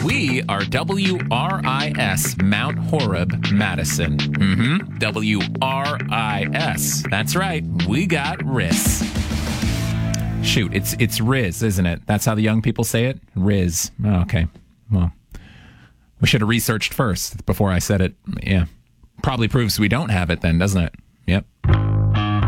We are WRIS Mount Horeb, Madison. WRIS. That's right. We got RIS. Shoot, it's Riz, isn't it? That's how the young people say it? Riz. Oh, okay. Well, we should have researched first before I said it. Yeah. Probably proves we don't have it then, doesn't it?